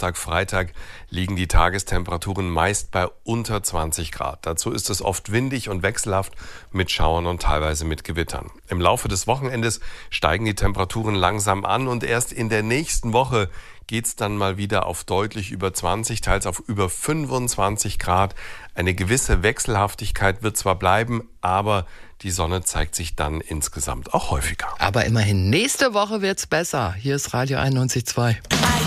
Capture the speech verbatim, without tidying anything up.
Donnerstag, Freitag liegen die Tagestemperaturen meist bei unter zwanzig Grad. Dazu ist es oft windig und wechselhaft mit Schauern und teilweise mit Gewittern. Im Laufe des Wochenendes steigen die Temperaturen langsam an und erst in der nächsten Woche geht's dann mal wieder auf deutlich über zwanzig, teils auf über fünfundzwanzig Grad. Eine gewisse Wechselhaftigkeit wird zwar bleiben, aber die Sonne zeigt sich dann insgesamt auch häufiger. Aber immerhin, nächste Woche wird's besser. Hier ist Radio einundneunzig Komma zwei.